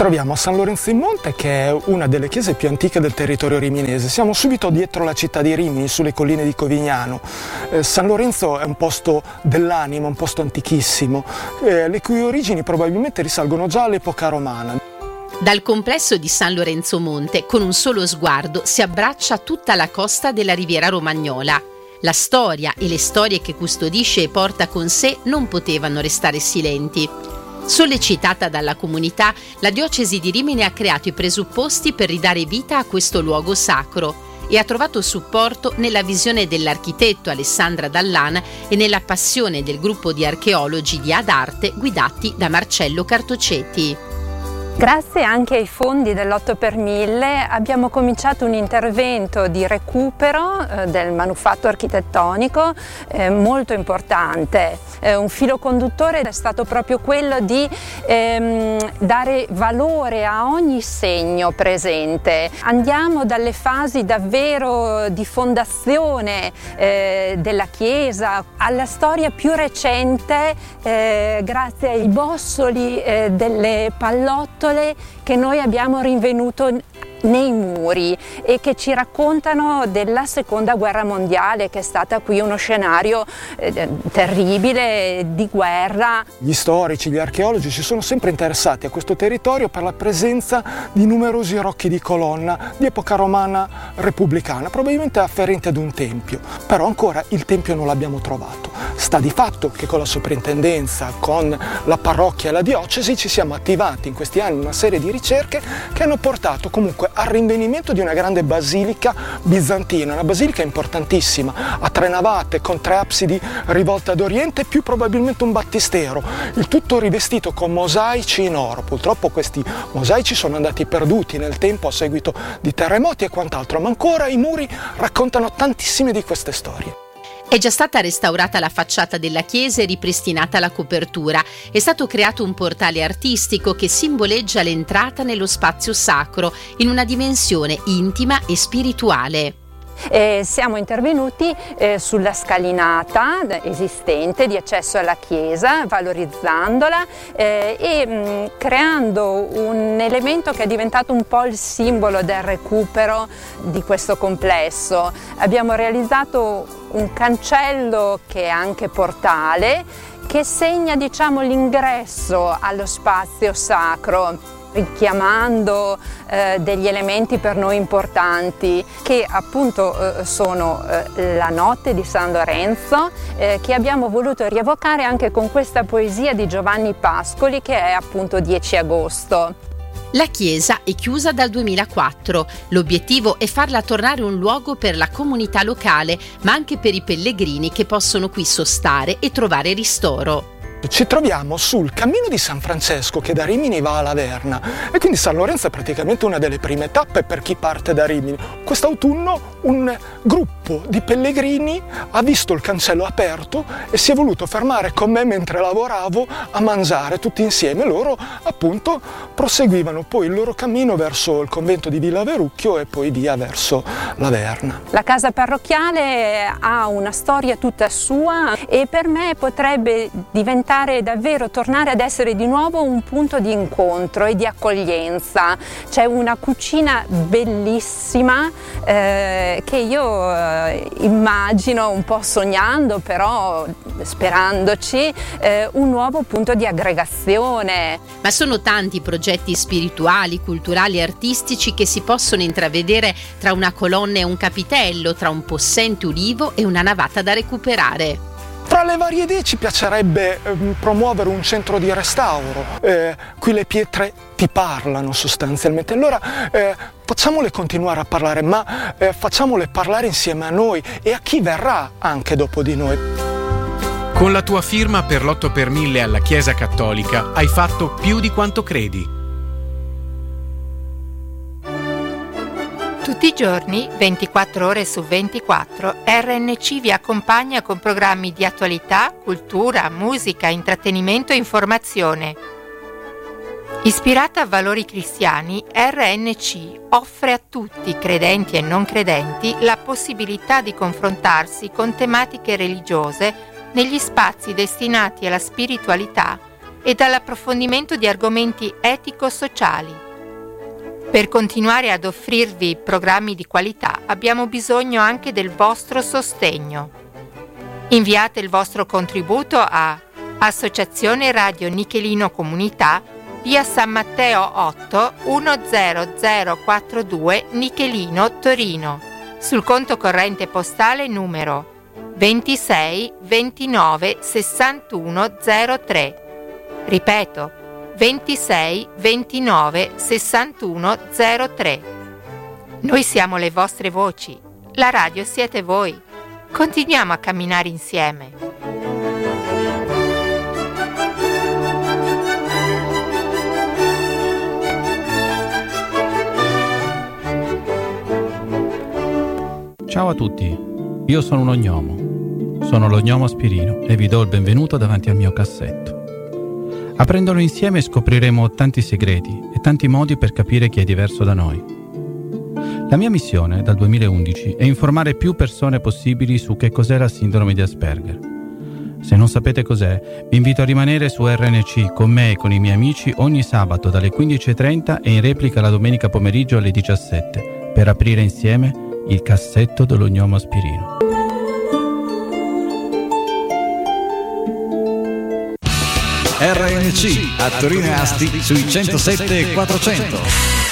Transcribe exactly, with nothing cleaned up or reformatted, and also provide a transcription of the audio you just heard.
troviamo a San Lorenzo in Monte, che è una delle chiese più antiche del territorio riminese. Siamo subito dietro la città di Rimini, sulle colline di Covignano. Eh, San Lorenzo è un posto dell'anima, un posto antichissimo, eh, le cui origini probabilmente risalgono già all'epoca romana. Dal complesso di San Lorenzo Monte, con un solo sguardo, si abbraccia tutta la costa della Riviera Romagnola. La storia e le storie che custodisce e porta con sé non potevano restare silenti. Sollecitata dalla comunità, la diocesi di Rimini ha creato i presupposti per ridare vita a questo luogo sacro e ha trovato supporto nella visione dell'architetto Alessandra Dallan e nella passione del gruppo di archeologi di Ad Arte guidati da Marcello Cartoceti. Grazie anche ai fondi dell'otto per mille abbiamo cominciato un intervento di recupero eh, del manufatto architettonico eh, molto importante. Eh, un filo conduttore è stato proprio quello di ehm, dare valore a ogni segno presente. Andiamo dalle fasi davvero di fondazione eh, della chiesa alla storia più recente eh, grazie ai bossoli eh, delle pallottole che noi abbiamo rinvenuto nei muri e che ci raccontano della seconda guerra mondiale, che è stata qui uno scenario eh, terribile di guerra. Gli storici, gli archeologi si sono sempre interessati a questo territorio per la presenza di numerosi rocchi di colonna di epoca romana repubblicana, probabilmente afferenti ad un tempio, però ancora il tempio non l'abbiamo trovato. Sta di fatto che con la soprintendenza, con la parrocchia e la diocesi ci siamo attivati in questi anni una serie di ricerche che hanno portato comunque al rinvenimento di una grande basilica bizantina, una basilica importantissima, a tre navate con tre absidi rivolte ad oriente, più probabilmente un battistero, il tutto rivestito con mosaici in oro. Purtroppo questi mosaici sono andati perduti nel tempo a seguito di terremoti e quant'altro, ma ancora i muri raccontano tantissime di queste storie. È già stata restaurata la facciata della chiesa e ripristinata la copertura. È stato creato un portale artistico che simboleggia l'entrata nello spazio sacro in una dimensione intima e spirituale. Eh, siamo intervenuti eh, sulla scalinata esistente di accesso alla chiesa, valorizzandola eh, e mh, creando un elemento che è diventato un po' il simbolo del recupero di questo complesso. Abbiamo realizzato un cancello che è anche portale, che segna, diciamo, l'ingresso allo spazio sacro, richiamando eh, degli elementi per noi importanti, che appunto eh, sono eh, la notte di San Lorenzo, eh, che abbiamo voluto rievocare anche con questa poesia di Giovanni Pascoli, che è appunto dieci agosto. La chiesa è chiusa dal duemilaquattro. L'obiettivo è farla tornare un luogo per la comunità locale, ma anche per i pellegrini che possono qui sostare e trovare ristoro. Ci troviamo sul cammino di San Francesco che da Rimini va a Laverna e quindi San Lorenzo è praticamente una delle prime tappe per chi parte da Rimini. Quest'autunno un gruppo di pellegrini ha visto il cancello aperto e si è voluto fermare con me mentre lavoravo a mangiare tutti insieme. Loro appunto proseguivano poi il loro cammino verso il convento di Villa Verucchio e poi via verso Laverna. La casa parrocchiale ha una storia tutta sua e per me potrebbe diventare davvero, tornare ad essere di nuovo un punto di incontro e di accoglienza. C'è una cucina bellissima eh, che io eh, immagino, un po' sognando, però sperandoci, eh, un nuovo punto di aggregazione. Ma sono tanti progetti spirituali, culturali e artistici che si possono intravedere tra una colonna e un capitello, tra un possente ulivo e una navata da recuperare. Tra le varie idee ci piacerebbe eh, promuovere un centro di restauro, eh, qui le pietre ti parlano sostanzialmente, allora eh, facciamole continuare a parlare, ma eh, facciamole parlare insieme a noi e a chi verrà anche dopo di noi. Con la tua firma per l'otto per mille alla Chiesa Cattolica hai fatto più di quanto credi. Tutti i giorni, ventiquattro ore su ventiquattro, R N C vi accompagna con programmi di attualità, cultura, musica, intrattenimento e informazione. Ispirata a valori cristiani, R N C offre a tutti, credenti e non credenti, la possibilità di confrontarsi con tematiche religiose negli spazi destinati alla spiritualità e dall'approfondimento di argomenti etico-sociali. Per continuare ad offrirvi programmi di qualità abbiamo bisogno anche del vostro sostegno. Inviate il vostro contributo a Associazione Radio Nichelino Comunità, via San Matteo otto centoquarantadue Nichelino, Torino, sul conto corrente postale numero ventisei ventinove sessantuno zero tre. Ripeto, ventisei ventinove sessantuno zero tre. Noi siamo le vostre voci, la radio siete voi. Continuiamo a camminare insieme. Ciao a tutti, io sono un ognomo, sono lo gnomo Spirino e vi do il benvenuto davanti al mio cassetto. Aprendolo insieme scopriremo tanti segreti e tanti modi per capire chi è diverso da noi. La mia missione dal duemilaundici è informare più persone possibili su che cos'è la sindrome di Asperger. Se non sapete cos'è, vi invito a rimanere su R N C con me e con i miei amici ogni sabato dalle quindici e trenta e in replica la domenica pomeriggio alle diciassette per aprire insieme il cassetto dello gnomo Spirino. R N C a Torino e Asti sui centosette e quattrocento.